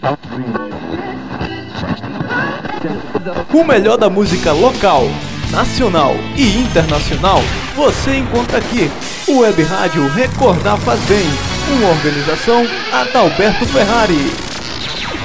O melhor da música local, nacional e internacional você encontra aqui. Web Rádio Recordar Faz Bem, uma organização Adalberto Ferrari.